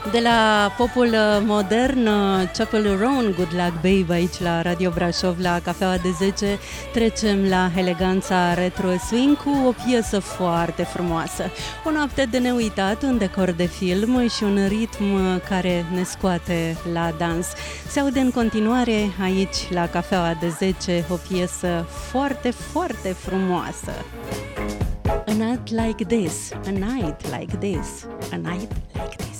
De la popul modern, Chapel Roan, Good Luck Babe, aici la Radio Brașov, la Cafeaua de 10, trecem la eleganța retro swing cu o piesă foarte frumoasă. O noapte de neuitat, un decor de film și un ritm care ne scoate la dans. Se aude în continuare aici la Cafeaua de 10 o piesă foarte, foarte frumoasă. A night like this, a night like this, a night like this.